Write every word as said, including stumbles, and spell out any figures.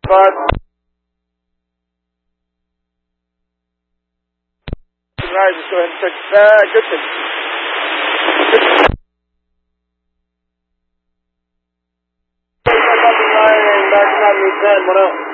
But right, just go ahead and check. Uh, good thing. Back on me, ten, what else?